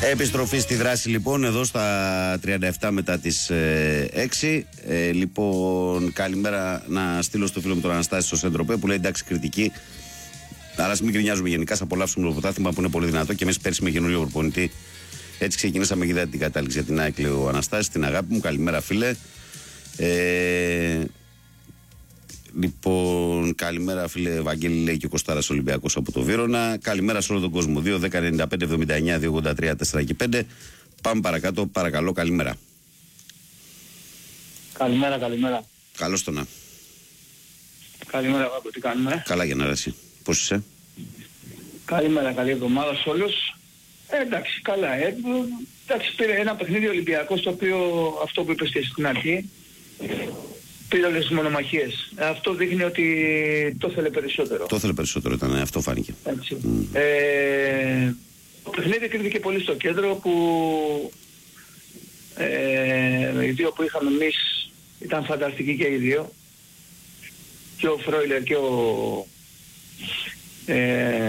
Επιστροφή στη δράση λοιπόν εδώ στα 37 μετά τις 6. Λοιπόν, καλημέρα να στείλω στο φίλο μου τον Αναστάση στο Σέντροπε που λέει εντάξει κριτική, αλλά μην γκρινιάζουμε γενικά, θα απολαύσουμε το πρωτάθλημα που είναι πολύ δυνατό και εμείς πέρσι με καινούριο προπονητή έτσι ξεκινήσαμε και είδα την κατάληξη για την ΑΕΚ, λέει ο Αναστάσης, την αγάπη μου. Καλημέρα φίλε. Λοιπόν, καλημέρα φίλε Βαγγέλη, λέει και ο Κωστάρας Ολυμπιακός από το Βύρωνα. Καλημέρα σε όλο τον κόσμο. 2-10-95-79-283-4 και 5. Πάμε παρακάτω, παρακαλώ, καλημέρα. Καλημέρα. Καλώς το να. Καλημέρα, Βάγκο, τι κάνουμε? Καλά για να ρέσει. Πώς είσαι? Καλημέρα, καλή εβδομάδα σε όλους. Εντάξει, καλά. Εντάξει, πήρε ένα παιχνίδι Ολυμπιακός, το οποίο αυτό που είπες και στην αρχή, πήρε όλες τις μονομαχίες. Αυτό δείχνει ότι το ήθελε περισσότερο. Το ήθελε περισσότερο, ήταν, αυτό φάνηκε. Το παιχνίδι κρίθηκε πολύ στο κέντρο, που οι δύο που είχαμε εμείς ήταν φανταστικοί και οι δύο. Και ο Φρόιλερ και